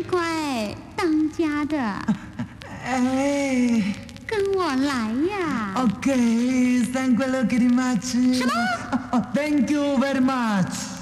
块，当家的。 哎， 跟我来呀。 OK，3块6给你妈吃。 什么 ？Thank you very much。